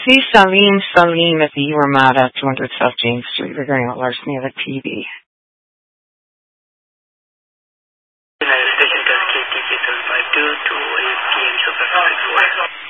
See Salim at the U Ramada, 200 South James Street, regarding a larceny of a TV. United Station does KTC 752 to 8 PM, so 554.